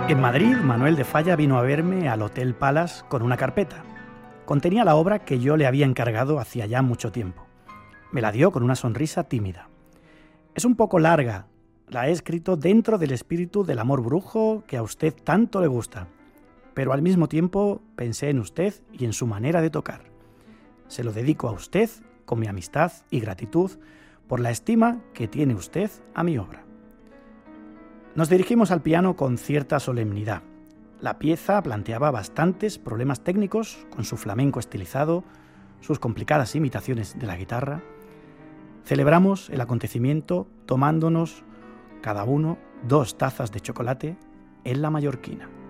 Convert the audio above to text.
En Madrid, Manuel de Falla vino a verme al Hotel Palace con una carpeta. Contenía la obra que yo le había encargado hacía ya mucho tiempo. Me la dio con una sonrisa tímida. Es un poco larga. La he escrito dentro del espíritu del amor brujo que a usted tanto le gusta. Pero al mismo tiempo pensé en usted y en su manera de tocar. Se lo dedico a usted con mi amistad y gratitud por la estima que tiene usted a mi obra. Nos dirigimos al piano con cierta solemnidad. La pieza planteaba bastantes problemas técnicos con su flamenco estilizado, sus complicadas imitaciones de la guitarra. Celebramos el acontecimiento tomándonos cada uno 2 tazas de chocolate en la mallorquina.